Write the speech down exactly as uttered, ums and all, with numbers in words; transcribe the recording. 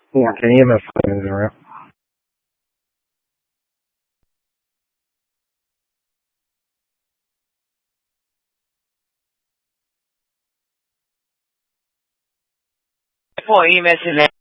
Four. Can E M F moving around? Four E M S is